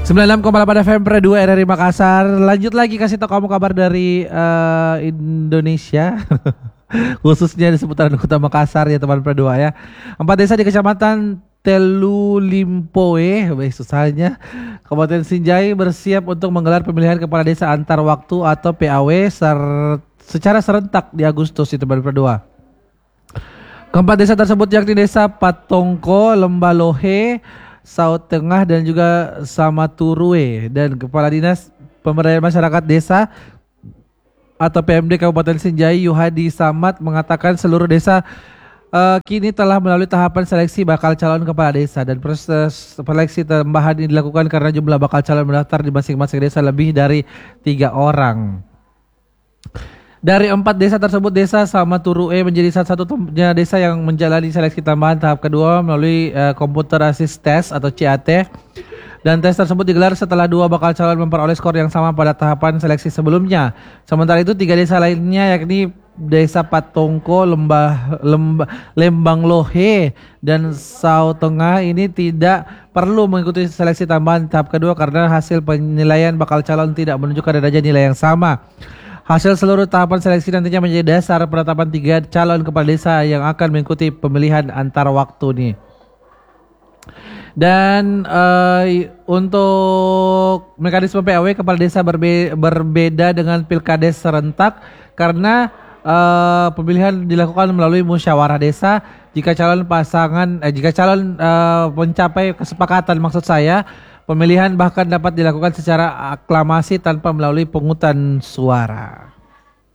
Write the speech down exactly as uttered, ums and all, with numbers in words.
sembilan puluh enam koma delapan F M Pre dua R R I Makassar. Lanjut lagi kasih tau kamu kabar dari uh, Indonesia. Khususnya di seputaran Kota Makassar ya teman Pre dua ya. Empat desa di Kecamatan Telu Limpoe, susahnya, Kabupaten Sinjai bersiap untuk menggelar pemilihan kepala desa antar waktu atau P A W ser secara serentak di Agustus itu teman Pre dua. Keempat desa tersebut yakni Desa Patongko, Lembalohe, Saut Tengah dan juga Samaturue, dan Kepala Dinas Pemberdayaan Masyarakat Desa atau P M D Kabupaten Sinjai Yuhadi Samad mengatakan seluruh desa uh, kini telah melalui tahapan seleksi bakal calon kepala desa, dan proses seleksi tambahan ini dilakukan karena jumlah bakal calon mendaftar di masing-masing desa lebih dari tiga orang. Dari empat desa tersebut, Desa Samaturue menjadi satu-satunya desa yang menjalani seleksi tambahan tahap kedua melalui uh, Computer Assist Test atau C A T. Dan tes tersebut digelar setelah dua bakal calon memperoleh skor yang sama pada tahapan seleksi sebelumnya. Sementara itu tiga desa lainnya yakni Desa Patongko, Lembah, Lembah, Lembang Lohe, dan Sau Tengah ini tidak perlu mengikuti seleksi tambahan tahap kedua karena hasil penilaian bakal calon tidak menunjukkan adanya nilai yang sama. Hasil seluruh tahapan seleksi nantinya menjadi dasar penetapan tiga calon kepala desa yang akan mengikuti pemilihan antar waktu nih. Dan uh, untuk mekanisme P A W kepala desa berbe berbeda dengan pilkades serentak karena uh, pemilihan dilakukan melalui musyawarah desa. Jika calon pasangan, eh, jika calon uh, mencapai kesepakatan, maksud saya, pemilihan bahkan dapat dilakukan secara aklamasi tanpa melalui pungutan suara.